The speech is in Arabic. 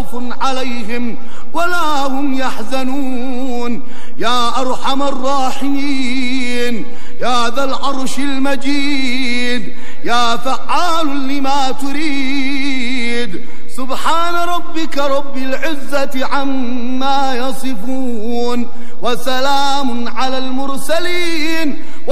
خوف عليهم ولا هم يحزنون. يا أرحم الراحمين، يا ذا العرش المجيد، يا فعال لما تريد. سبحان ربك رب العزة عما يصفون، وسلام على المرسلين.